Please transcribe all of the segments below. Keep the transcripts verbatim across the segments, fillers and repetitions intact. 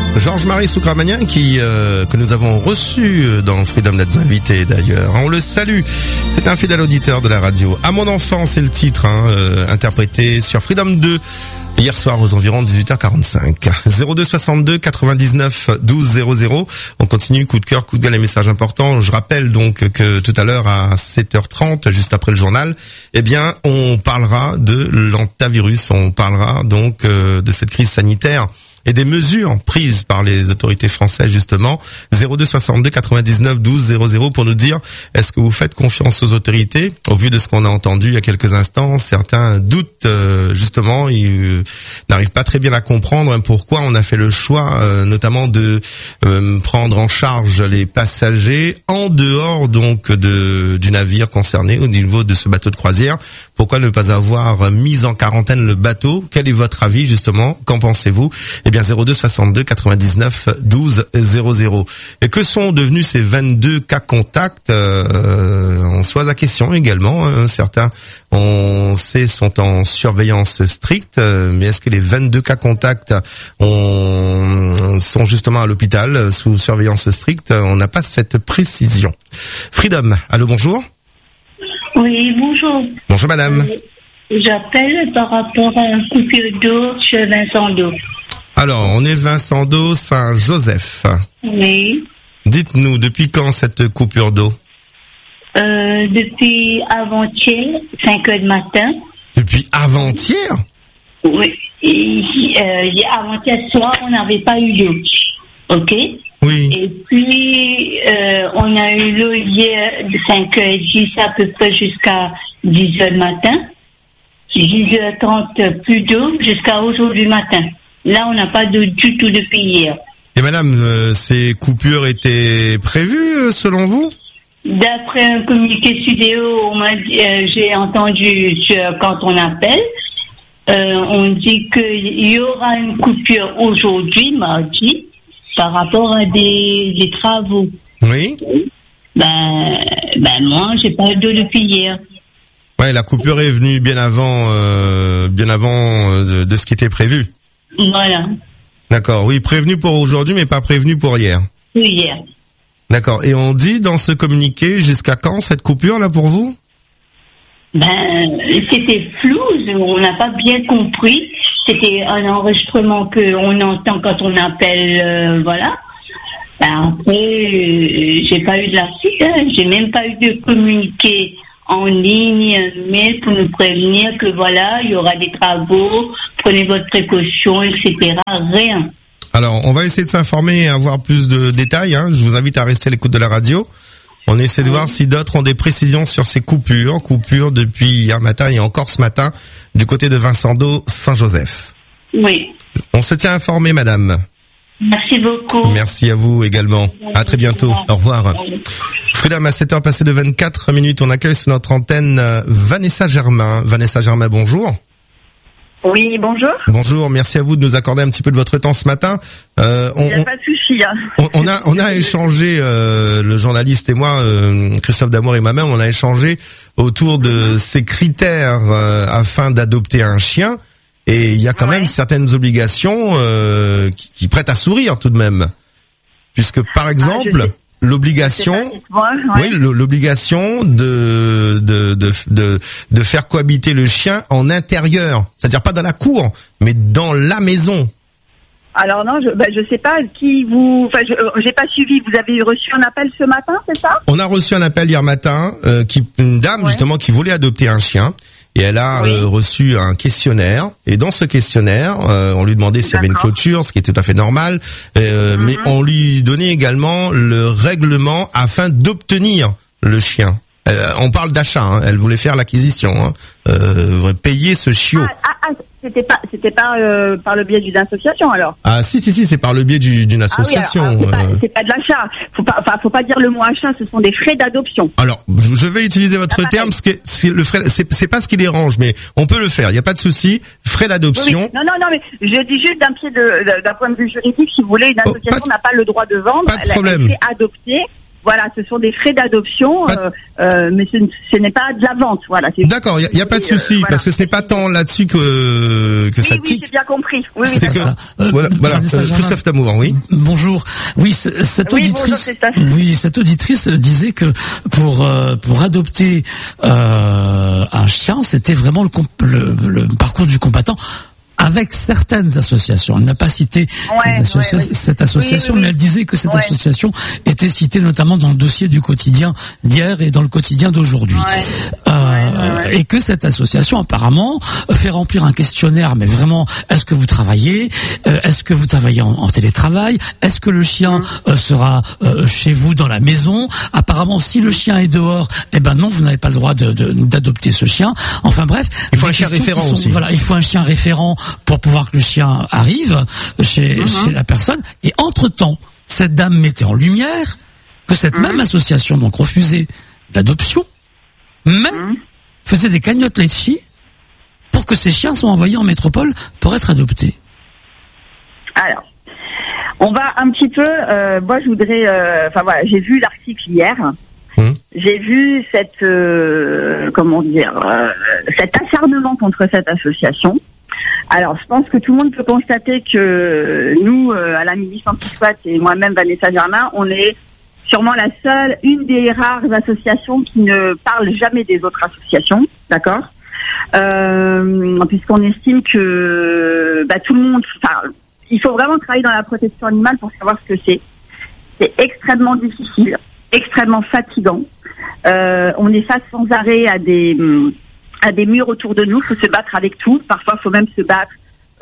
Georges-Marie Soukramanian qui euh, que nous avons reçu dans Freedom Let's Invité d'ailleurs. On le salue. C'est un fidèle auditeur de la radio. À mon enfant, c'est le titre, hein, euh, interprété sur Freedom deux hier soir aux environs dix-huit heures quarante-cinq. zéro deux soixante-deux quatre-vingt-dix-neuf douze zéro zéro. On continue, coup de cœur, coup de gueule, les messages importants. Je rappelle donc que tout à l'heure à sept heures trente, juste après le journal, eh bien, on parlera de l'hantavirus. On parlera donc euh, de cette crise sanitaire et des mesures prises par les autorités françaises justement. Zéro deux soixante-deux quatre-vingt-dix-neuf douze zéro zéro pour nous dire est-ce que vous faites confiance aux autorités au vu de ce qu'on a entendu il y a quelques instants. Certains doutent euh, justement, ils euh, n'arrivent pas très bien à comprendre pourquoi on a fait le choix euh, notamment de euh, prendre en charge les passagers en dehors donc de du navire concerné au niveau de ce bateau de croisière. Pourquoi ne pas avoir mis en quarantaine le bateau? Quel est votre avis justement? Qu'en pensez-vous? Eh bien, zéro deux soixante-deux quatre-vingt-dix-neuf douze zéro zéro. Et que sont devenus ces vingt-deux cas contacts? euh, On se pose la question également. Hein. Certains, on sait, sont en surveillance stricte. Euh, mais est-ce que les vingt-deux cas contacts on, sont justement à l'hôpital sous surveillance stricte? On n'a pas cette précision. Freedom, allô, bonjour. Oui, bonjour. Bonjour madame. Euh, j'appelle par rapport à un coupure d'eau chez Vincent d'eau. Alors, on est Vincent d'eau Saint-Joseph. Oui. Dites-nous, depuis quand cette coupure d'eau? euh, Depuis avant-hier, cinq heures du matin. Depuis avant-hier? Oui. Et, euh, avant-hier soir, on n'avait pas eu d'eau. OK? Oui. Et puis, euh, on a eu l'eau hier de cinq heures dix à peu près jusqu'à dix heures du matin. dix heures trente, plus d'eau jusqu'à aujourd'hui matin. Là, on n'a pas d'eau du tout depuis hier. Et madame, euh, ces coupures étaient prévues euh, selon vous? D'après un communiqué Sudéo, on m'a dit, euh, j'ai entendu sur, quand on appelle, euh, on dit qu'il y aura une coupure aujourd'hui, mardi, par rapport à des, des travaux. Oui. Ben, ben moi, j'ai pas d'eau depuis hier. Ouais, la coupure est venue bien avant, euh, bien avant euh, de, de ce qui était prévu. Voilà. D'accord. Oui, prévenu pour aujourd'hui, mais pas prévenu pour hier. Oui, hier. D'accord. Et on dit dans ce communiqué jusqu'à quand cette coupure là pour vous? Ben, c'était flou, on n'a pas bien compris. C'était un enregistrement que on entend quand on appelle, euh, voilà. Ben après, euh, j'ai pas eu de la suite, hein. J'ai même pas eu de communiqué en ligne, un mail pour nous prévenir que voilà, il y aura des travaux, prenez votre précaution, et cetera. Rien. Alors, on va essayer de s'informer et avoir plus de détails. Hein. Je vous invite à rester à l'écoute de la radio. On essaie de voir si d'autres ont des précisions sur ces coupures. Coupures depuis hier matin et encore ce matin du côté de Vincent d'eau Saint-Joseph. Oui. On se tient informé, madame. Merci beaucoup. Merci à vous également. À très bientôt. Au revoir. Freedom, à sept heures passées de vingt-quatre minutes, on accueille sur notre antenne Vanessa Germain. Vanessa Germain, bonjour. Oui, bonjour. Bonjour, merci à vous de nous accorder un petit peu de votre temps ce matin. Euh, on, Il n'y a pas de souci. Hein. On, on a, on a échangé, euh, le journaliste et moi, euh, Christophe Damour et moi-même, on a échangé autour de ces critères euh, afin d'adopter un chien. Et il y a quand ouais. même certaines obligations euh, qui, qui prêtent à sourire tout de même. Puisque par exemple, ah, l'obligation, pas, ouais. oui, l'obligation de, de de de de faire cohabiter le chien en intérieur, c'est-à-dire pas dans la cour, mais dans la maison. Alors non, je bah, je sais pas qui vous, enfin je j'ai pas suivi. Vous avez reçu un appel ce matin, c'est ça? On a reçu un appel hier matin, euh, qui une dame ouais. justement qui voulait adopter un chien. Et elle a oui. euh, reçu un questionnaire. Et dans ce questionnaire, euh, on lui demandait s'il y avait une clôture, ce qui était tout à fait normal. Euh, mm-hmm. Mais on lui donnait également le règlement afin d'obtenir le chien. Euh, on parle d'achat. Hein, elle voulait faire l'acquisition, hein, euh, payer ce chiot. Ah, ah, ah, c'était pas, c'était pas euh, par le biais d'une association alors. Ah si si si, c'est par le biais du, d'une association. Ah oui, alors, alors, c'est, pas, c'est pas de l'achat. Faut pas, enfin, faut pas dire le mot achat. Ce sont des frais d'adoption. Alors, je vais utiliser votre ah, terme, parce que c'est le frais, c'est, c'est pas ce qui dérange, mais on peut le faire. Il y a pas de souci. Frais d'adoption. Oui, oui. Non non non, mais je dis juste d'un pied de, d'un point de vue juridique, si vous voulez, une association oh, pas, n'a pas le droit de vendre. Pas de problème. Elle, elle fait adopter. Voilà, ce sont des frais d'adoption, euh, euh, mais ce, ce n'est pas de la vente. Voilà. C'est D'accord, il y, y a pas de souci, euh, voilà. Parce que ce n'est pas tant là-dessus que que oui, ça oui, tique. Oui, j'ai bien compris. Oui, oui, c'est que, euh, voilà, voilà euh, Christophe Tamour, oui. Bonjour. Oui, cette oui, auditrice, bonjour, oui, cette auditrice disait que pour euh, pour adopter euh, un chien, c'était vraiment le, le, le parcours du combattant. Avec certaines associations, elle n'a pas cité ouais, ces associa- ouais, ouais. cette association, oui, oui, oui. mais elle disait que cette ouais. association était citée notamment dans le dossier du quotidien d'hier et dans le quotidien d'aujourd'hui, ouais. Euh, ouais, ouais. et que cette association apparemment fait remplir un questionnaire. Mais vraiment, est-ce que vous travaillez euh, Est-ce que vous travaillez en, en télétravail Est-ce que le chien euh, sera euh, chez vous dans la maison? Apparemment, si le chien est dehors, eh ben non, vous n'avez pas le droit de, de, d'adopter ce chien. Enfin bref, il faut un chien référent sont, aussi. Voilà, il faut un chien référent pour pouvoir que le chien arrive chez, uh-huh. chez la personne. Et entre-temps, cette dame mettait en lumière que cette uh-huh. même association, donc refusée d'adoption, mais uh-huh. faisait des cagnottes litchi pour que ces chiens soient envoyés en métropole pour être adoptés. Alors, on va un petit peu... Euh, moi, je voudrais... Enfin, euh, voilà, j'ai vu l'article hier. Mmh. J'ai vu cette... Euh, comment dire... Euh, cet acharnement contre cette association. Alors, je pense que tout le monde peut constater que nous, euh, à la Milice Anti-Squat et moi-même, Vanessa Germain, on est sûrement la seule, une des rares associations qui ne parle jamais des autres associations, d'accord euh, puisqu'on estime que bah, tout le monde... Enfin, il faut vraiment travailler dans la protection animale pour savoir ce que c'est. C'est extrêmement difficile, extrêmement fatigant. Euh, on est face sans arrêt à des... à des murs autour de nous, il faut se battre avec tout. Parfois, il faut même se battre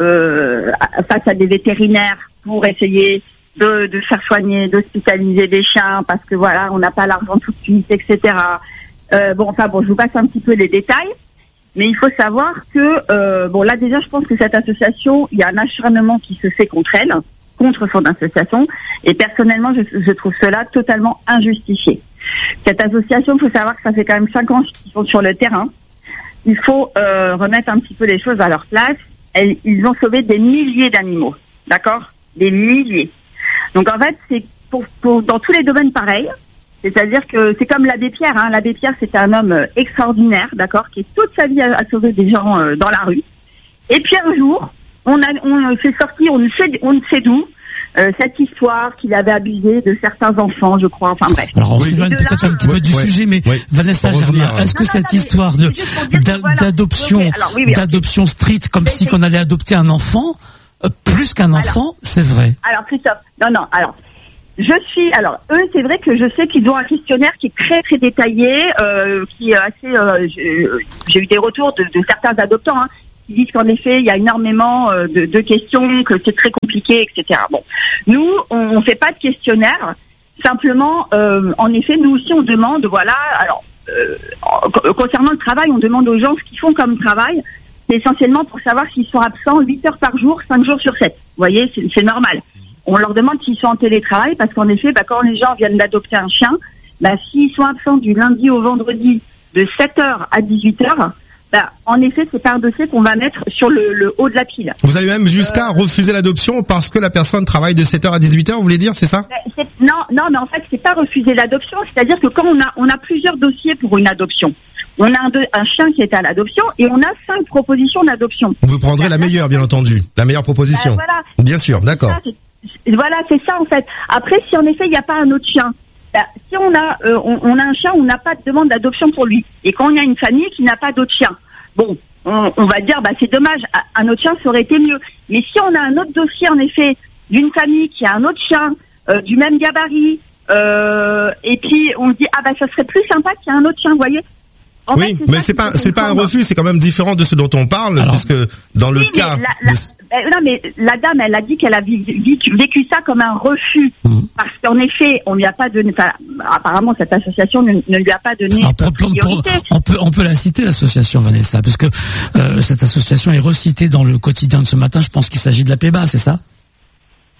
euh, face à des vétérinaires pour essayer de, de faire soigner, d'hospitaliser des chiens, parce que voilà, on n'a pas l'argent tout de suite, et cetera. Euh, bon, enfin bon, je vous passe un petit peu les détails, mais il faut savoir que euh, bon, là déjà, je pense que cette association, il y a un acharnement qui se fait contre elle, contre son association, et personnellement, je, je trouve cela totalement injustifié. Cette association, il faut savoir que ça fait quand même cinq ans qu'ils sont sur le terrain. Il faut euh, remettre un petit peu les choses à leur place. Elles, ils ont sauvé des milliers d'animaux, d'accord? Des milliers. Donc en fait, c'est pour, pour dans tous les domaines pareil. C'est-à-dire que c'est comme l'abbé Pierre. Hein. L'abbé Pierre, c'était un homme extraordinaire, d'accord, qui toute sa vie a, a sauvé des gens euh, dans la rue. Et puis un jour, on a, on fait sortir, on ne sait, on ne sait d'où. Euh, cette histoire qu'il avait abusé de certains enfants, je crois, enfin bref. Alors on s'éloigne peut-être un petit peu du ouais, sujet, mais ouais, Vanessa Germain, est-ce que non, cette non, histoire de d'a, voilà, d'adoption, okay, alors, oui, oui, d'adoption okay. stricte, comme mais si qu'on allait adopter un enfant, euh, plus qu'un enfant, alors, c'est vrai? Alors Christophe, non, non, alors je suis, alors eux, c'est vrai que je sais qu'ils ont un questionnaire qui est très très détaillé, euh, qui est assez, euh, j'ai, j'ai eu des retours de, de certains adoptants. Hein, qui disent qu'en effet, il y a énormément euh, de, de questions, que c'est très compliqué, et cetera. Bon, nous, on ne fait pas de questionnaire. Simplement, euh, en effet, nous aussi, on demande, voilà, alors, euh, concernant le travail, on demande aux gens ce qu'ils font comme travail. C'est essentiellement pour savoir s'ils sont absents huit heures par jour, cinq jours sur sept. Vous voyez, c'est, c'est normal. On leur demande s'ils sont en télétravail, parce qu'en effet, bah, quand les gens viennent d'adopter un chien, bah, s'ils sont absents du lundi au vendredi de sept heures à dix-huit heures, bah, en effet, c'est pas un dossier qu'on va mettre sur le, le haut de la pile. Vous allez même jusqu'à euh... refuser l'adoption parce que la personne travaille de sept heures à dix-huit heures, vous voulez dire, c'est ça? c'est, Non, non, mais en fait, c'est pas refuser l'adoption. C'est-à-dire que quand on a, on a plusieurs dossiers pour une adoption, on a un, de, un chien qui est à l'adoption et on a cinq propositions d'adoption. Vous prendrez la meilleure, bien entendu, la meilleure proposition. Bah, voilà. Bien sûr, d'accord. Ça, c'est, voilà, c'est ça en fait. Après, si en effet il n'y a pas un autre chien. Bah, si on a, euh, on, on a un chien, on n'a pas de demande d'adoption pour lui. Et quand on a une famille qui n'a pas d'autre chien, bon, on, on va dire, bah c'est dommage, un autre chien ça aurait été mieux. Mais si on a un autre dossier en effet d'une famille qui a un autre chien euh, du même gabarit, euh, et puis on se dit ah bah ça serait plus sympa qu'il y ait un autre chien, vous voyez. En oui, fait, c'est mais c'est pas c'est pas un refus, c'est quand même différent de ce dont on parle, alors, puisque dans le oui, cas. La, la, de... euh, non, mais la dame, elle a dit qu'elle a vécu, vécu ça comme un refus, mmh. parce qu'en effet, on lui a pas donné. Enfin, apparemment, cette association ne, ne lui a pas donné. Alors, pour, pour, pour, on peut on peut la citer, l'association Vanessa, parce que euh, cette association est recitée dans le quotidien de ce matin. Je pense qu'il s'agit de la P E B A, c'est ça?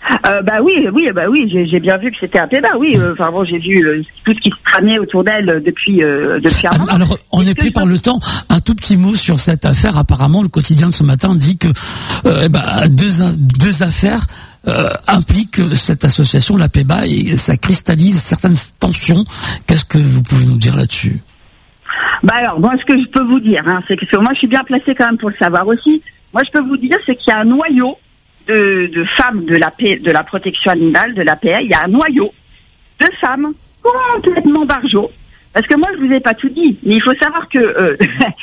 Euh, bah oui, oui, bah oui, j'ai, j'ai bien vu que c'était un P-Bas, oui. Enfin euh, bon, j'ai vu euh, tout ce qui se tramait autour d'elle depuis euh, depuis un moment. Alors, on est pris par le temps. Un tout petit mot sur cette affaire. Apparemment, le quotidien de ce matin dit que euh, bah, deux deux affaires euh, impliquent cette association, la P-Bas, et ça cristallise certaines tensions. Qu'est-ce que vous pouvez nous dire là-dessus? Bah alors, moi, ce que je peux vous dire, hein, c'est que moi, je suis bien placée quand même pour le savoir aussi. Moi, je peux vous dire, c'est qu'il y a un noyau De, de femmes de la paix, de la protection animale, de l'A P A, il y a un noyau de femmes complètement barjots. Parce que moi, je vous ai pas tout dit, mais il faut savoir que euh,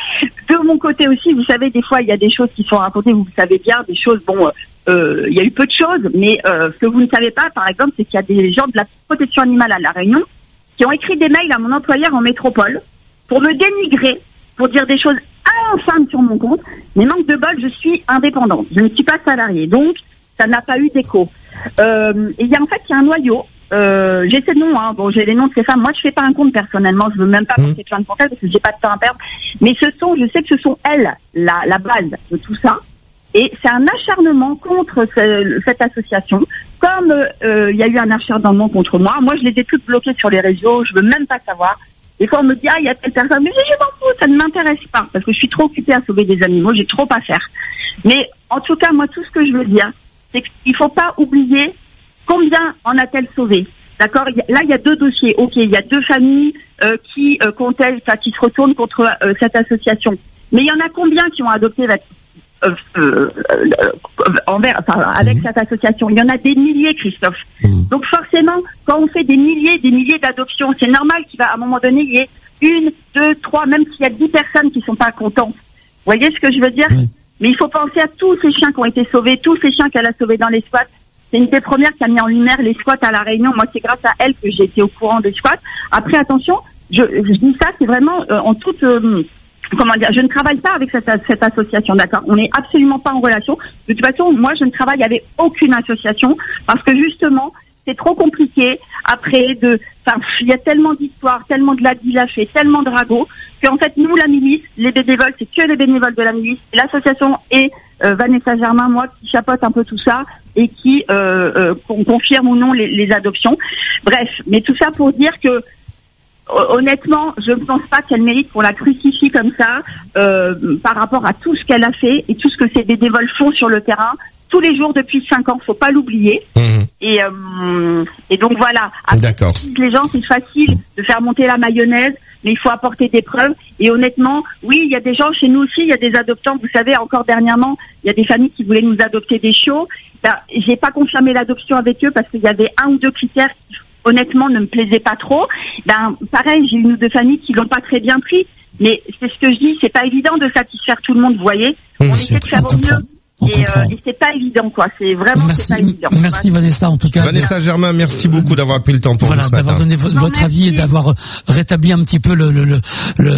de mon côté aussi, vous savez, des fois, il y a des choses qui sont racontées, vous le savez bien, des choses, bon, euh, il y a eu peu de choses, mais euh, ce que vous ne savez pas, par exemple, c'est qu'il y a des gens de la protection animale à La Réunion qui ont écrit des mails à mon employeur en métropole pour me dénigrer, pour dire des choses infâmes sur mon compte, mais manque de bol, je suis indépendante, je ne suis pas salariée, donc ça n'a pas eu d'écho. Euh, et il y a en fait, il y a un noyau, euh, j'ai ces noms, hein, bon, j'ai les noms de ces femmes, moi je fais pas un compte personnellement, je veux même pas mmh. porter plainte contre elles parce que j'ai pas de temps à perdre, mais ce sont, je sais que ce sont elles, la, la base de tout ça, et c'est un acharnement contre ce, cette association, comme euh, il y a eu un acharnement contre moi, moi je les ai toutes bloquées sur les réseaux, je veux même pas savoir. Des fois, on me dit, ah, il y a telle personne, mais je, je m'en fous, ça ne m'intéresse pas, parce que je suis trop occupée à sauver des animaux, j'ai trop à faire. Mais, en tout cas, moi, tout ce que je veux dire, c'est qu'il faut pas oublier combien en a-t-elle sauvé. D'accord? Là, il y a deux dossiers. Ok, il y a deux familles, euh, qui, euh, contestent, enfin, qui se retournent contre, euh, cette association. Mais il y en a combien qui ont adopté, Euh, euh, euh, envers, enfin, avec mmh. cette association. Il y en a des milliers, Christophe. Mmh. Donc forcément, quand on fait des milliers, des milliers d'adoptions, c'est normal qu'il va, à un moment donné, il y ait une, deux, trois, même s'il y a dix personnes qui sont pas contentes. Vous voyez ce que je veux dire? Mmh. Mais il faut penser à tous ces chiens qui ont été sauvés, tous ces chiens qu'elle a sauvés dans les squats. C'est une des premières qui a mis en lumière les squats à La Réunion. Moi, c'est grâce à elle que j'ai été au courant des squats. Après, attention, je, je dis ça, c'est vraiment euh, en toute... Euh, Comment dire, je ne travaille pas avec cette, cette association, d'accord? On n'est absolument pas en relation. De toute façon, moi, je ne travaille avec aucune association parce que justement, c'est trop compliqué. Après, de, enfin, il y a tellement d'histoires, tellement de ladilafés, tellement de ragots qu'en fait, nous, la milice, les bénévoles, c'est que les bénévoles de la milice. L'association et euh, Vanessa Germain, moi, qui chapeaute un peu tout ça et qui euh, euh, confirme ou non les, les adoptions. Bref, mais tout ça pour dire que honnêtement, je ne pense pas qu'elle mérite qu'on la crucifie comme ça euh, par rapport à tout ce qu'elle a fait et tout ce que ces bénévoles font sur le terrain tous les jours depuis cinq ans. Faut pas l'oublier. Mmh. Et euh, et donc voilà. Après, d'accord. Les gens, c'est facile de faire monter la mayonnaise, mais il faut apporter des preuves. Et honnêtement, oui, il y a des gens chez nous aussi, il y a des adoptants. Vous savez, encore dernièrement, il y a des familles qui voulaient nous adopter des chiots. Ben, j'ai pas confirmé l'adoption avec eux parce qu'il y avait un ou deux critères qui honnêtement ne me plaisait pas trop. Ben pareil, j'ai une ou deux familles qui l'ont pas très bien pris, mais c'est ce que je dis, c'est pas évident de satisfaire tout le monde, vous voyez. Oui, on essaie de faire au mieux. Et, euh, et c'est pas évident, quoi. C'est vraiment merci, c'est pas évident. Merci Vanessa, en tout cas. Vanessa Germain, merci beaucoup d'avoir pris le temps pour voilà, nous ce matin. D'avoir donné vo- non, votre merci. avis et d'avoir rétabli un petit peu le, le, le,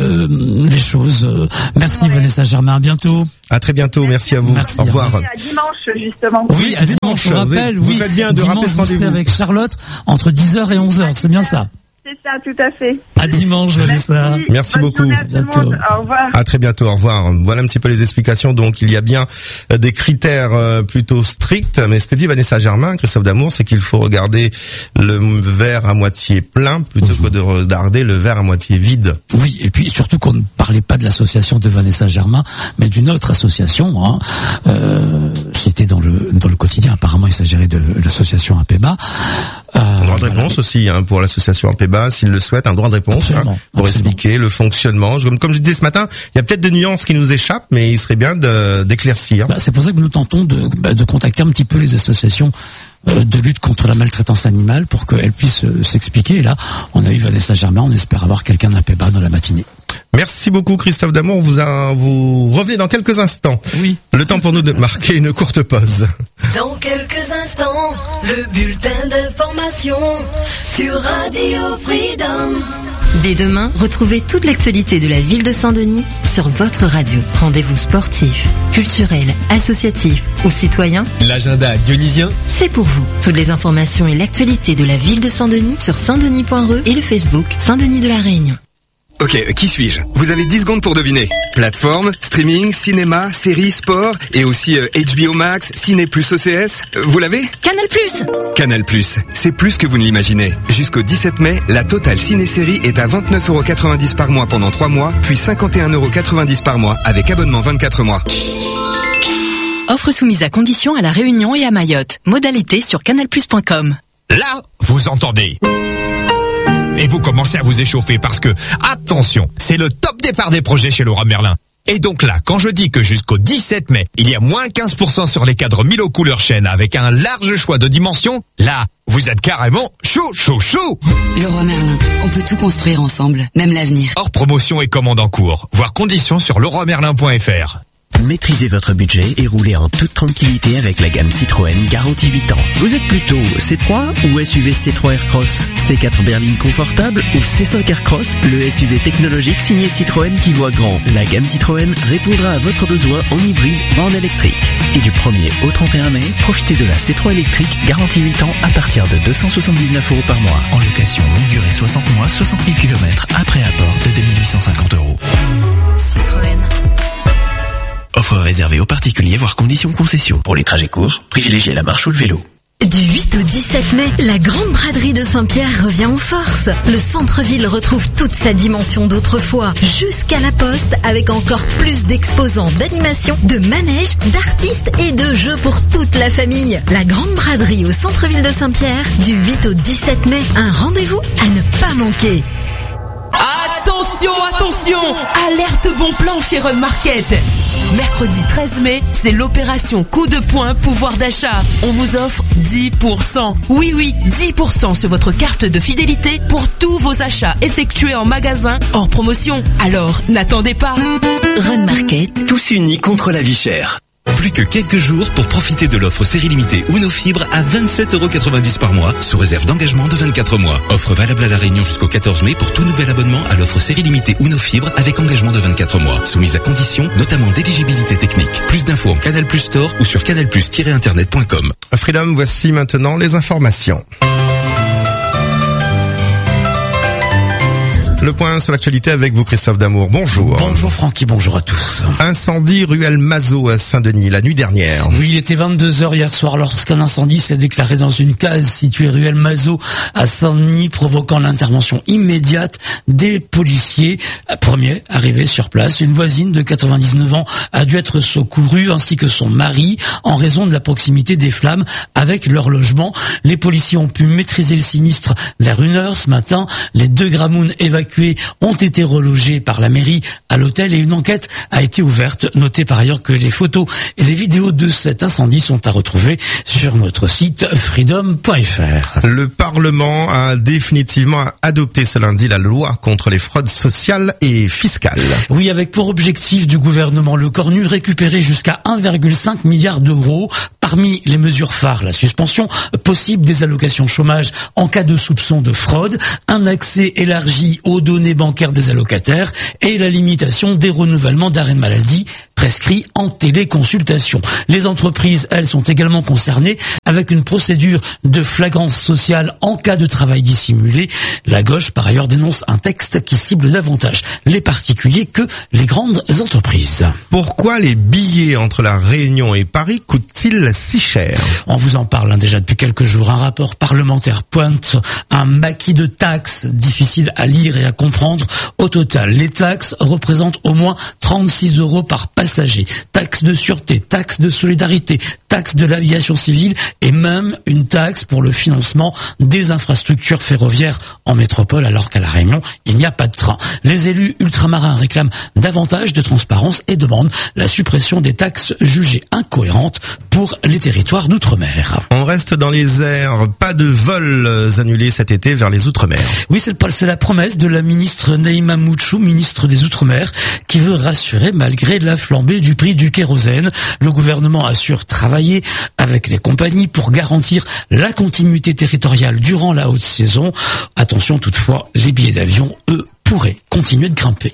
le les choses. Merci ouais. Vanessa Germain, à bientôt. À très bientôt, merci à vous. Merci, au revoir. À dimanche, justement. Oui, à dimanche, je rappelle. Vous, oui, vous faites bien de dimanche, rappeler ce vous serez rendez-vous. avec Charlotte entre dix heures et onze heures, c'est bien ça? C'est ça, tout à fait. À dimanche, Vanessa. Merci, Merci beaucoup. À bientôt. Au revoir. À très bientôt. Au revoir. Voilà un petit peu les explications. Donc, il y a bien des critères plutôt stricts. Mais ce que dit Vanessa Germain, Christophe Damour, c'est qu'il faut regarder le verre à moitié plein plutôt mmh. que de regarder le verre à moitié vide. Oui, et puis surtout qu'on ne parlait pas de l'association de Vanessa Germain, mais d'une autre association. Hein. Euh, c'était dans le dans le quotidien. Apparemment, il s'agirait de l'association A P B A. Euh, un droit de réponse voilà. aussi hein, pour l'association A P B A, s'il le souhaite, un droit de réponse hein, pour absolument. expliquer le fonctionnement. Comme, comme je disais ce matin, il y a peut-être des nuances qui nous échappent, mais il serait bien de, d'éclaircir. Bah, c'est pour ça que nous tentons de, bah, de contacter un petit peu les associations euh, de lutte contre la maltraitance animale pour qu'elles puissent euh, s'expliquer. Et là, on a eu Vanessa Germain, on espère avoir quelqu'un d'A P B A dans la matinée. Merci beaucoup Christophe Damour, vous a, vous revenez dans quelques instants. Oui. Le temps pour nous de marquer une courte pause. Dans quelques instants, le bulletin d'information sur Radio Freedom. Dès demain, retrouvez toute l'actualité de la ville de Saint-Denis sur votre radio. Rendez-vous sportif, culturel, associatif ou citoyen. L'agenda dionysien, c'est pour vous. Toutes les informations et l'actualité de la ville de Saint-Denis sur saint denis point r e et le Facebook Saint-Denis de la Réunion. Ok, qui suis-je? Vous avez dix secondes pour deviner. Plateforme, streaming, cinéma, séries, sport et aussi euh, H B O Max, Ciné Plus O C S. Euh, vous l'avez? Canal Plus. Canal Plus, c'est plus que vous ne l'imaginez. Jusqu'au dix-sept mai, la totale ciné-série est à vingt-neuf euros quatre-vingt-dix par mois pendant trois mois, puis cinquante et un euros quatre-vingt-dix par mois avec abonnement vingt-quatre mois. Offre soumise à condition à La Réunion et à Mayotte. Modalité sur canal plus point com. Là, vous entendez? Et vous commencez à vous échauffer parce que, attention, c'est le top départ des projets chez Leroy Merlin. Et donc là, quand je dis que jusqu'au dix-sept mai, il y a moins quinze pour cent sur les cadres Milo couleur chêne avec un large choix de dimensions, là, vous êtes carrément chaud, chaud, chaud. Leroy Merlin, on peut tout construire ensemble, même l'avenir. Hors promotion et commande en cours. Voir conditions sur leroy merlin point f r. Maîtrisez votre budget et roulez en toute tranquillité avec la gamme Citroën garantie huit ans. Vous êtes plutôt C trois ou S U V C trois Aircross, C quatre berline confortable ou C cinq Aircross, le S U V technologique signé Citroën qui voit grand. La gamme Citroën répondra à votre besoin en hybride ou en électrique. Et du premier au trente et un mai, profitez de la C trois électrique garantie huit ans à partir de deux cent soixante-dix-neuf euros par mois. En location longue durée soixante mois, soixante mille kilomètres après apport de deux mille huit cent cinquante euros. Citroën. Offre réservée aux particuliers, voire conditions concession. Pour les trajets courts, privilégiez la marche ou le vélo. Du huit au dix-sept mai, la grande braderie de Saint-Pierre revient en force. Le centre-ville retrouve toute sa dimension d'autrefois, jusqu'à la Poste, avec encore plus d'exposants, d'animations, de manèges, d'artistes et de jeux pour toute la famille. La grande braderie au centre-ville de Saint-Pierre, du huit au dix-sept mai, un rendez-vous à ne pas manquer. Attention, attention! Alerte bon plan chez Run Market. Mercredi treize mai, c'est l'opération coup de poing pouvoir d'achat. On vous offre dix pour cent. Oui, oui, dix pour cent sur votre carte de fidélité pour tous vos achats effectués en magasin hors promotion. Alors, n'attendez pas. Run Market. Tous unis contre la vie chère. Plus que quelques jours pour profiter de l'offre série limitée Uno Fibre à vingt-sept euros quatre-vingt-dix par mois, sous réserve d'engagement de vingt-quatre mois. Offre valable à La Réunion jusqu'au quatorze mai pour tout nouvel abonnement à l'offre série limitée Uno Fibre avec engagement de vingt-quatre mois. Soumise à conditions, notamment d'éligibilité technique. Plus d'infos en Canal Plus Store ou sur canal plus tiret internet point com. Freedom, voici maintenant les informations. Le point sur l'actualité avec vous, Christophe Damour. Bonjour. Bonjour Francky, bonjour à tous. Incendie ruelle Mazot à Saint-Denis la nuit dernière. Oui, il était vingt-deux heures hier soir lorsqu'un incendie s'est déclaré dans une case située ruelle Mazot à Saint-Denis, provoquant l'intervention immédiate des policiers. Premier arrivé sur place, une voisine de quatre-vingt-dix-neuf ans a dû être secourue ainsi que son mari en raison de la proximité des flammes avec leur logement. Les policiers ont pu maîtriser le sinistre vers une heure ce matin. Les deux Gramounes évacués ont été relogés par la mairie à l'hôtel et une enquête a été ouverte. Notez par ailleurs que les photos et les vidéos de cet incendie sont à retrouver sur notre site freedom point f r. Le Parlement a définitivement adopté ce lundi la loi contre les fraudes sociales et fiscales. Oui, avec pour objectif du gouvernement Le Cornu récupérer jusqu'à un virgule cinq milliard d'euros. Parmi les mesures phares, la suspension possible des allocations chômage en cas de soupçon de fraude, un accès élargi aux données bancaires des allocataires et la limitation des renouvellements d'arrêt de maladie prescrits en téléconsultation. Les entreprises, elles, sont également concernées avec une procédure de flagrance sociale en cas de travail dissimulé. La gauche, par ailleurs, dénonce un texte qui cible davantage les particuliers que les grandes entreprises. Pourquoi les billets entre la Réunion et Paris coûtent-ils si cher? On vous en parle hein, déjà depuis quelques jours. Un rapport parlementaire pointe un maquis de taxes difficile à lire et à comprendre. Au total, les taxes représentent au moins trente-six euros par passager. Taxes de sûreté, taxes de solidarité, taxes de l'aviation civile et même une taxe pour le financement des infrastructures ferroviaires en métropole, alors qu'à La Réunion, il n'y a pas de train. Les élus ultramarins réclament davantage de transparence et demandent la suppression des taxes jugées incohérentes pour les territoires d'outre-mer. On reste dans les airs, pas de vols annulés cet été vers les outre-mer. Oui, c'est la promesse de la ministre Naïma Mouchou, ministre des Outre-mer, qui veut rassurer malgré la flambée du prix du kérosène. Le gouvernement assure travailler avec les compagnies pour garantir la continuité territoriale durant la haute saison. Attention toutefois, les billets d'avion, eux, pourraient continuer de grimper.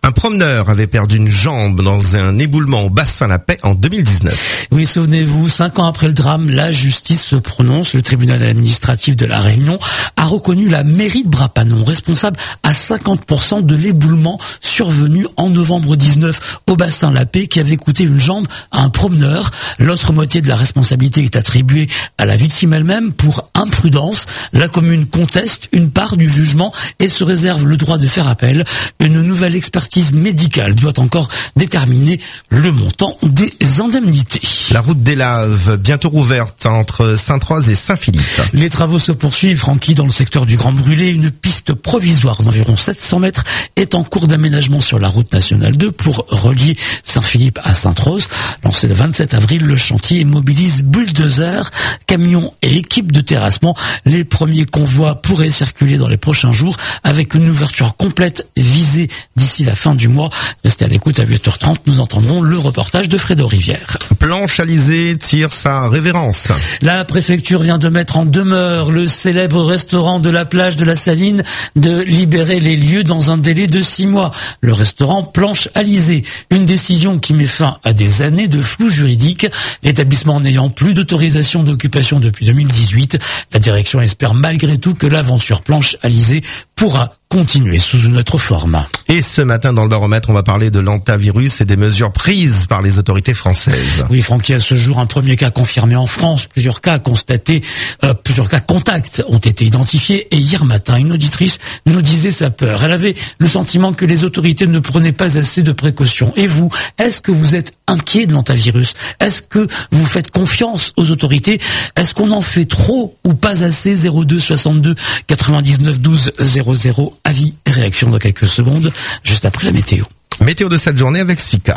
Un promeneur avait perdu une jambe dans un éboulement au Bassin-la-Paix en deux mille dix-neuf. Oui, souvenez-vous, cinq ans après le drame, la justice se prononce. Le tribunal administratif de La Réunion a reconnu la mairie de Brapanon responsable à cinquante pour cent de l'éboulement survenu en novembre dix-neuf au Bassin-la-Paix qui avait coûté une jambe à un promeneur. L'autre moitié de la responsabilité est attribuée à la victime elle-même pour imprudence. La commune conteste une part du jugement et se réserve le droit de faire appel. Une nouvelle expertise médicale doit encore déterminer le montant des indemnités. La route des Laves, bientôt rouverte entre Sainte-Rose et Saint-Philippe. Les travaux se poursuivent, Francky, dans le secteur du Grand Brûlé. Une piste provisoire d'environ sept cents mètres est en cours d'aménagement sur la route nationale deux pour relier Saint-Philippe à Sainte-Rose. Lancé le vingt-sept avril, le chantier mobilise bulldozers, camions et équipes de terrassement. Les premiers convois pourraient circuler dans les prochains jours avec une ouverture complète visée d'ici la fin du mois. Restez à l'écoute à huit heures trente, nous entendrons le reportage de Fredo Rivière. Planche Alizée tire sa révérence. La préfecture vient de mettre en demeure le célèbre restaurant de la plage de la Saline de libérer les lieux dans un délai de six mois. Le restaurant Planche Alizée, une décision qui met fin à des années de flou juridique. L'établissement n'ayant plus d'autorisation d'occupation depuis deux mille dix-huit, la direction espère malgré tout que l'aventure Planche Alizée pourra continuer sous une autre forme. Et ce matin, dans le baromètre, on va parler de l'antavirus et des mesures prises par les autorités françaises. Oui, Francky, à ce jour, un premier cas confirmé en France. Plusieurs cas constatés, euh, plusieurs cas contacts ont été identifiés. Et hier matin, une auditrice nous disait sa peur. Elle avait le sentiment que les autorités ne prenaient pas assez de précautions. Et vous, est-ce que vous êtes inquiet de l'antavirus? Est-ce que vous faites confiance aux autorités? Est-ce qu'on en fait trop ou pas assez? Zéro deux soixante-deux quatre-vingt-dix-neuf douze zéro zéro. Avis et réaction dans quelques secondes, juste après la météo. Météo de cette journée avec Sika.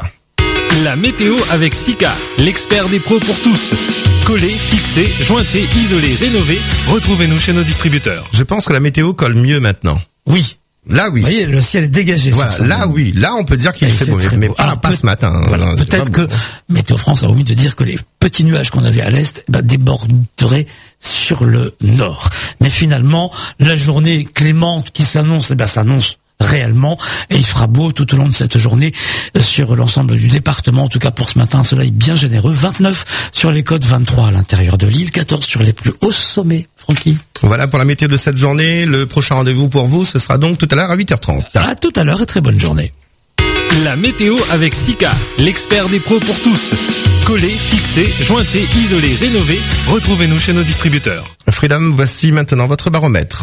La météo avec Sika, l'expert des pros pour tous. Coller, fixer, jointer, isoler, rénover. Retrouvez-nous chez nos distributeurs. Je pense que la météo colle mieux maintenant. Oui. Là, oui. Vous voyez, le ciel est dégagé. Voilà, là, moment. Oui. Là, on peut dire qu'il fait, fait beau. Mais, mais pas, pas ce matin. Voilà, peut-être que Météo France a omis de dire que les petits nuages qu'on avait à l'est eh ben, déborderaient sur le nord. Mais finalement, la journée clémente qui s'annonce, eh ben, s'annonce réellement, et il fera beau tout au long de cette journée sur l'ensemble du département. En tout cas pour ce matin, un soleil bien généreux. vingt-neuf sur les côtes, vingt-trois à l'intérieur de l'île, quatorze sur les plus hauts sommets. Francky. Voilà pour la météo de cette journée. Le prochain rendez-vous pour vous, ce sera donc tout à l'heure à huit heures trente. À tout à l'heure et très bonne journée. La météo avec Sika, l'expert des pros pour tous. Coller, fixer, jointer, isoler, rénover. Retrouvez-nous chez nos distributeurs. Freedom, voici maintenant votre baromètre.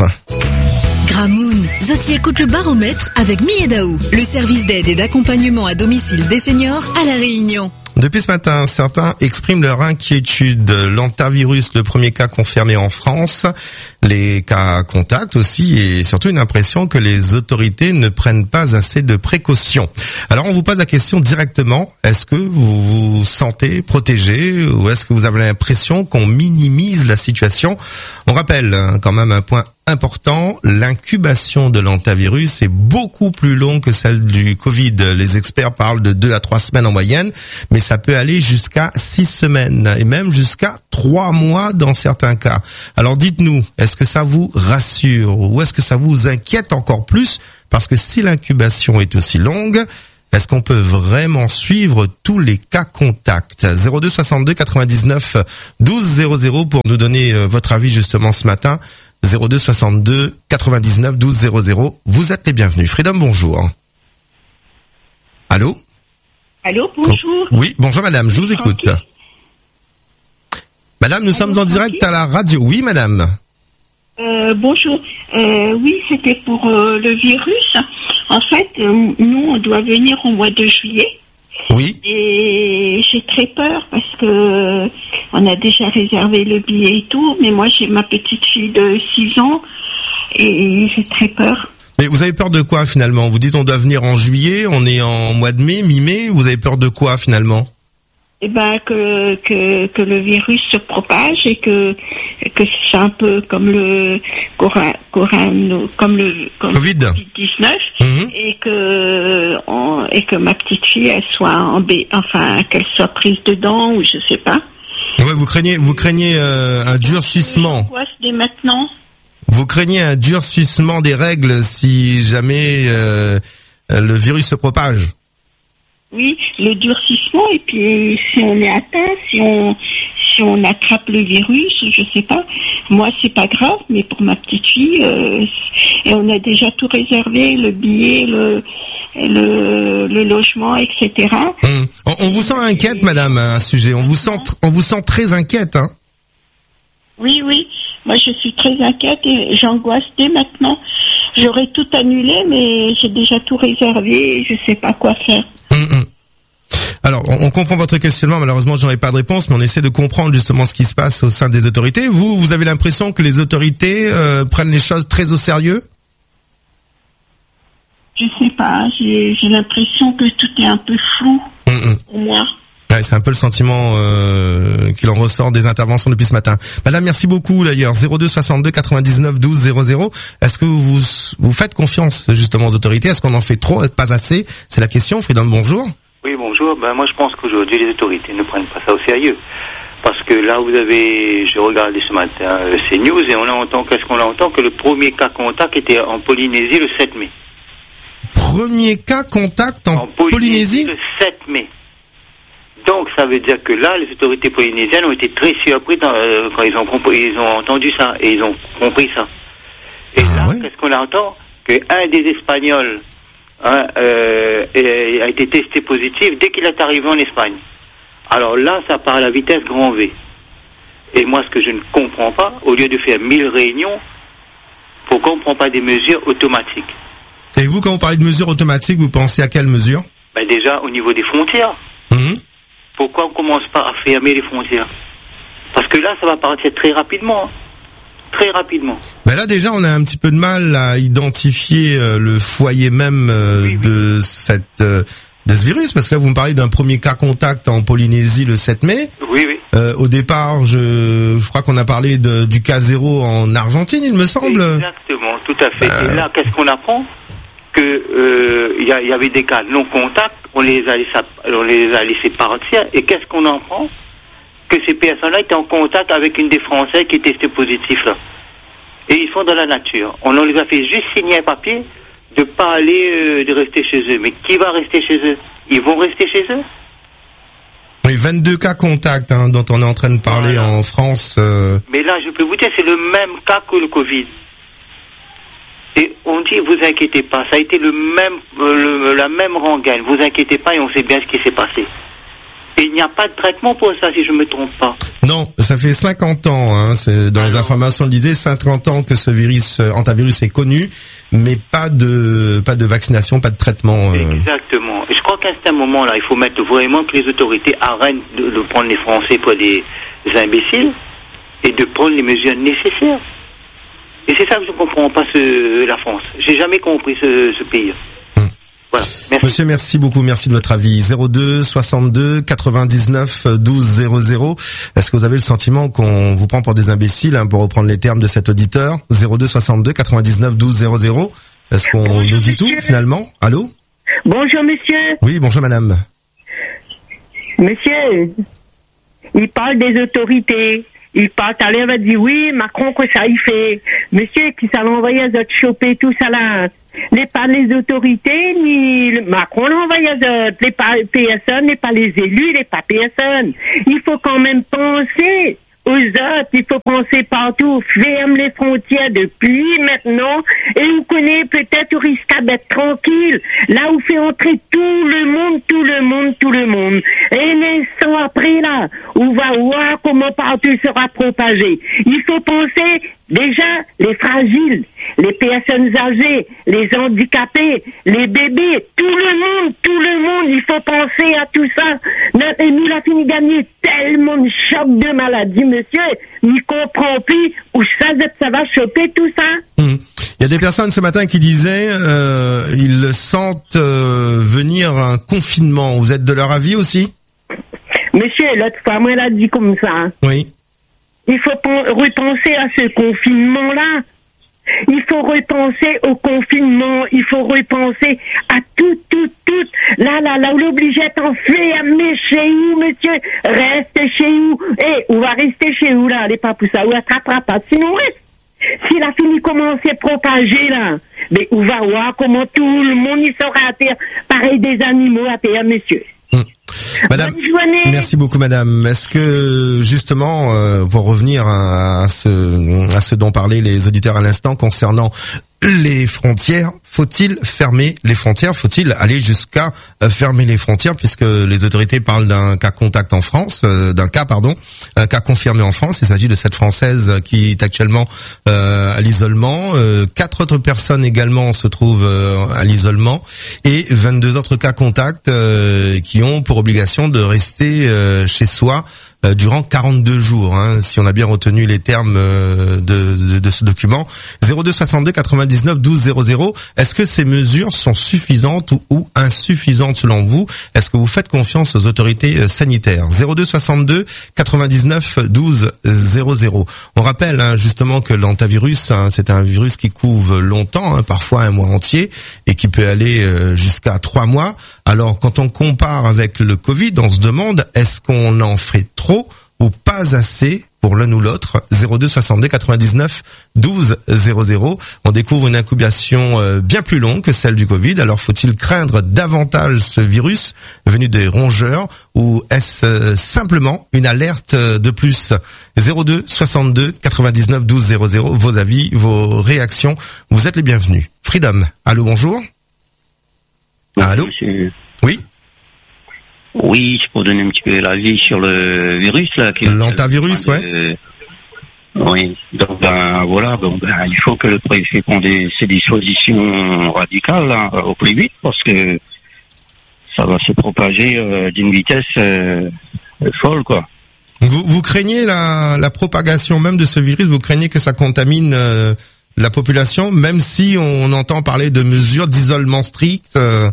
Gramoun, Zoti écoute le baromètre avec Miedaou, le service d'aide et d'accompagnement à domicile des seniors à La Réunion. Depuis ce matin, certains expriment leur inquiétude. L'antavirus, le premier cas confirmé en France, les cas contacts aussi, et surtout une impression que les autorités ne prennent pas assez de précautions. Alors on vous pose la question directement, est-ce que vous vous sentez protégé ou est-ce que vous avez l'impression qu'on minimise la situation? On rappelle quand même un point important, l'incubation de l'antavirus est beaucoup plus longue que celle du Covid. Les experts parlent de deux à trois semaines en moyenne, mais ça peut aller jusqu'à six semaines et même jusqu'à trois mois dans certains cas. Alors dites-nous, est-ce que ça vous rassure ou est-ce que ça vous inquiète encore plus? Parce que si l'incubation est aussi longue, est-ce qu'on peut vraiment suivre tous les cas contacts? Zéro deux soixante-deux quatre-vingt-dix-neuf douze zéro zéro pour nous donner votre avis justement ce matin. Zéro deux soixante-deux quatre-vingt-dix-neuf douze zéro zéro. Vous êtes les bienvenus. Freedom, bonjour. Allô? Allô, bonjour. Oui, bonjour madame, je vous écoute. Madame, nous Allô, sommes en direct à la radio. Oui, madame. Euh, bonjour. Euh, oui, c'était pour euh, le virus. En fait, euh, nous, on doit venir au mois de juillet. Oui. Et j'ai très peur parce que on a déjà réservé le billet et tout, mais moi j'ai ma petite fille de six ans et j'ai très peur. Mais vous avez peur de quoi finalement? Vous dites on doit venir en juillet, on est en mois de mai, mi-mai, vous avez peur de quoi finalement? Eh ben que que que le virus se propage et que que c'est un peu comme le coran, coran comme le comme Covid dix-neuf mmh. et que on, et que ma petite fille elle soit en bé, enfin qu'elle soit prise dedans ou je sais pas. Ouais, vous craignez vous craignez euh, un durcissement. Dès maintenant. Vous craignez un durcissement des règles si jamais euh, euh, le virus se propage. Oui, le durcissement, et puis si on est atteint, si on si on attrape le virus, je sais pas. Moi, c'est pas grave, mais pour ma petite fille, euh, et on a déjà tout réservé, le billet, le le, le logement, et cetera. Hum. On, on vous sent inquiète, madame, à un sujet. On vous sent, on vous sent très inquiète, hein. Oui, oui. Moi, je suis très inquiète et j'angoisse dès maintenant. J'aurais tout annulé, mais j'ai déjà tout réservé et je sais pas quoi faire. Hum, hum. Alors, on, on comprend votre questionnement. Malheureusement, j'en ai pas de réponse, mais on essaie de comprendre justement ce qui se passe au sein des autorités. Vous, vous avez l'impression que les autorités euh, prennent les choses très au sérieux? Je sais pas. J'ai, j'ai l'impression que tout est un peu flou hum, hum. pour moi. Ouais, c'est un peu le sentiment euh, qu'il en ressort des interventions depuis ce matin. Madame, merci beaucoup d'ailleurs. zéro deux soixante-deux quatre-vingt-dix-neuf douze zéro zéro. Est-ce que vous vous faites confiance justement aux autorités? Est-ce qu'on en fait trop, pas assez? C'est la question. Freedom, bonjour. Oui, bonjour. Ben moi, je pense qu'aujourd'hui, les autorités ne prennent pas ça au sérieux. Parce que là, vous avez, je regardais ce matin euh, ces news et on entend, qu'est-ce qu'on entend? Que le premier cas contact était en Polynésie le sept mai. Premier cas contact en, en Polynésie, Polynésie le sept mai. Donc, ça veut dire que là, les autorités polynésiennes ont été très surpris dans, euh, quand ils ont, compris, ils ont entendu ça et ils ont compris ça. Et ah, là, ouais. Qu'est-ce qu'on entend? Qu'un des Espagnols hein, euh, a été testé positif dès qu'il est arrivé en Espagne. Alors là, ça part à la vitesse grand V. Et moi, ce que je ne comprends pas, au lieu de faire mille réunions, pourquoi on ne prend pas des mesures automatiques? Et vous, quand vous parlez de mesures automatiques, vous pensez à quelles mesures? Ben déjà, au niveau des frontières. Mmh. Pourquoi on ne commence pas à fermer les frontières? Parce que là, ça va partir très rapidement. Hein. Très rapidement. Ben là, déjà, on a un petit peu de mal à identifier euh, le foyer même euh, oui, de, oui. Cette, euh, de ce virus. Parce que là, vous me parlez d'un premier cas contact en Polynésie le sept mai. Oui, oui. Euh, au départ, je, je crois qu'on a parlé de, du cas zéro en Argentine, il me semble. Exactement, tout à fait. Euh... Et là, qu'est-ce qu'on apprend? Que euh, y, a, y avait des cas non contact, on les a laissés, on les a laissés partir, et qu'est-ce qu'on en prend? Que ces personnes-là étaient en contact avec une des Français qui testait positif là. Et ils sont dans la nature. On les a fait juste signer un papier de pas aller, euh, de rester chez eux. Mais qui va rester chez eux? Ils vont rester chez eux? Oui, vingt-deux cas contacts hein, dont on est en train de parler voilà. En France. Euh... Mais là, je peux vous dire, c'est le même cas que le Covid. Et on dit, vous inquiétez pas, ça a été le même, euh, le, la même rengaine, vous inquiétez pas et on sait bien ce qui s'est passé. Et il n'y a pas de traitement pour ça, si je me trompe pas. Non, ça fait cinquante ans, hein, c'est, dans Alors, les informations, on le disait, cinquante ans que ce virus, euh, hantavirus est connu, mais pas de, pas de vaccination, pas de traitement. Euh... Exactement. Et je crois qu'à ce moment-là, il faut mettre vraiment que les autorités arrêtent de, de prendre les Français pour des, des imbéciles et de prendre les mesures nécessaires. Et c'est ça que je ne comprends pas ce, la France. J'ai jamais compris ce, ce pays. Hum. Voilà. Merci. Monsieur, merci beaucoup. Merci de votre avis. zéro deux soixante-deux quatre-vingt-dix-neuf douze zéro zéro. Est-ce que vous avez le sentiment qu'on vous prend pour des imbéciles, hein, pour reprendre les termes de cet auditeur? zéro deux soixante-deux quatre-vingt-dix-neuf douze zéro zéro. Est-ce qu'on bonjour, nous dit monsieur. Tout finalement? Allô? Bonjour monsieur. Oui, bonjour madame. Monsieur, il parle des autorités. Il parle, à l'heure, il va dire, oui, Macron, que ça y fait. Monsieur, qui ça l'envoie à autres choper tout ça là. Les pas les autorités, ni le Macron l'envoie à autres. Les pas P S N, les pas les élus, les pas P S N. Il faut quand même penser aux autres, il faut penser partout. Ferme les frontières depuis maintenant et vous connaissez peut-être au risque d'être tranquille. Là où fait entrer tout le monde, tout le monde, tout le monde. Et un instant après là, on va voir comment partout sera propagé. Il faut penser déjà les fragiles, les personnes âgées, les handicapés, les bébés, tout le monde, tout le monde, il faut penser à tout ça. Et nous, la fini gagner tellement de choc de maladie, monsieur, n'y comprend plus où ça, ça va choper tout ça. Mmh. Il y a des personnes ce matin qui disaient euh, ils sentent euh, venir un confinement. Vous êtes de leur avis aussi? Monsieur, l'autre fois, moi, elle a dit comme ça. Oui. Il faut repenser à ce confinement-là. Il faut repenser au confinement. Il faut repenser à tout, tout, tout. Là, là, là, on l'oblige à être enfermé chez vous, monsieur. Reste chez vous. Eh, on va rester chez vous, là. Les pas pour ça. On attrapera pas. Sinon, reste. Si la fini commence à propager, là, Mais on va voir comment tout le monde y sera à terre, pareil des animaux à terre, messieurs. Madame, merci beaucoup, madame. Est-ce que, justement, euh, pour revenir à, à ce, à ce dont parlaient les auditeurs à l'instant concernant les frontières, faut-il fermer les frontières? Faut-il aller jusqu'à euh, fermer les frontières, puisque les autorités parlent d'un cas contact en France, euh, d'un cas, pardon, un cas confirmé en France. Il s'agit de cette Française qui est actuellement euh, à l'isolement. Euh, quatre autres personnes également se trouvent euh, à l'isolement et vingt-deux autres cas contacts euh, qui ont pour obligation de rester euh, chez soi euh, durant quarante-deux jours, hein, si on a bien retenu les termes euh, de, de, de ce document. zéro deux soixante-deux quatre-vingt-dix-neuf douze zéro zéro. Est-ce que ces mesures sont suffisantes ou, ou insuffisantes selon vous? Est-ce que vous faites confiance aux autorités euh, sanitaires? zéro deux soixante-deux quatre-vingt-dix-neuf douze zéro zéro. On rappelle hein, justement que l'hantavirus, hein, c'est un virus qui couve longtemps, hein, parfois un mois entier, et qui peut aller euh, jusqu'à trois mois. Alors, quand on compare avec le Covid, on se demande, est-ce qu'on en fait trop ou pas assez pour l'un ou l'autre? Zéro deux soixante-deux quatre-vingt-dix-neuf douze zéro zéro. On découvre une incubation euh, bien plus longue que celle du Covid. Alors, faut-il craindre davantage ce virus venu des rongeurs, ou est-ce euh, simplement une alerte de plus? Zéro deux soixante-deux quatre-vingt-dix-neuf douze zéro zéro. Vos avis, vos réactions, vous êtes les bienvenus. Freedom. Allô, bonjour. Allô. Monsieur. Oui. Oui, je peux donner un petit peu l'avis sur le virus là. L'hantavirus, ouais. Euh, oui. Donc ben voilà, donc ben, il faut que le préfet prenne des, ses dispositions radicales là, au plus vite, parce que ça va se propager euh, d'une vitesse euh, folle, quoi. Vous, vous craignez la, la propagation même de ce virus? Vous craignez que ça contamine euh, la population, même si on entend parler de mesures d'isolement strict euh...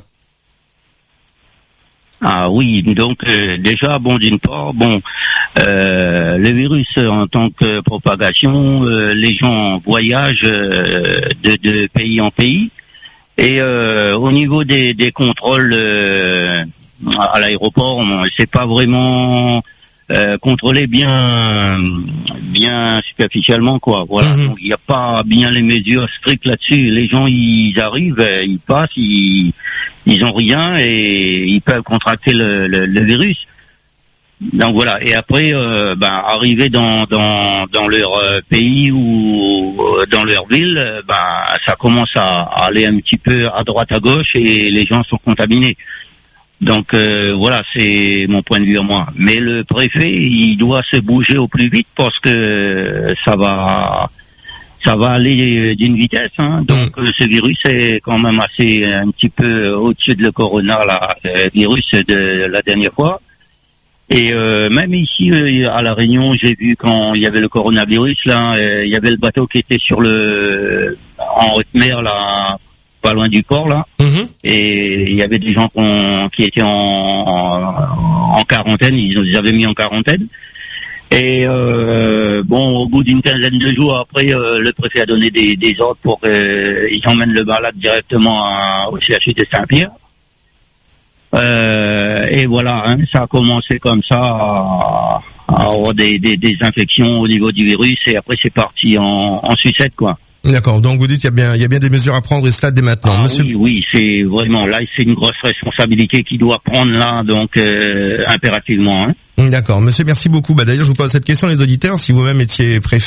Ah oui, donc euh, déjà, bon, d'une part, bon, euh, le virus en tant que propagation, euh, les gens voyagent euh, de, de pays en pays, et euh, au niveau des, des contrôles euh, à l'aéroport, on c'est pas vraiment euh, contrôlé bien, bien superficiellement, quoi. Voilà, mmh. Donc il n'y a pas bien les mesures strictes là-dessus. Les gens, ils arrivent, ils passent, ils ils ont rien et ils peuvent contracter le, le, le virus. Donc voilà. Et après, euh, ben arriver dans dans dans leur euh, pays ou euh, dans leur ville, euh, ben ça commence à, à aller un petit peu à droite à gauche et les gens sont contaminés. Donc euh, voilà, c'est mon point de vue à moi. Mais le préfet, il doit se bouger au plus vite, parce que ça va ça va aller d'une vitesse, hein. Donc mmh. ce virus est quand même assez un petit peu au-dessus de le corona, là, le virus de la dernière fois. Et euh, même ici à La Réunion, j'ai vu quand il y avait le coronavirus là, il y avait le bateau qui était sur le en haute mer là, pas loin du port là, mmh. Et il y avait des gens qui étaient en, en, en quarantaine, ils les avaient mis en quarantaine. Et euh, bon, au bout d'une quinzaine de jours après, euh, le préfet a donné des, des ordres pour qu'ils emmènent le malade directement à, au C H U de Saint-Pierre. Euh, et voilà, hein, ça a commencé comme ça à, à avoir des, des, des infections au niveau du virus, et après c'est parti en, en sucette, quoi. D'accord, donc vous dites qu'il y a bien, il y a bien des mesures à prendre, et cela dès maintenant. Ah, Monsieur... Oui, oui, c'est vraiment là, c'est une grosse responsabilité qu'il doit prendre là, donc euh, impérativement. Hein. D'accord, monsieur, merci beaucoup. Bah d'ailleurs, je vous pose cette question, les auditeurs, si vous-même étiez préfet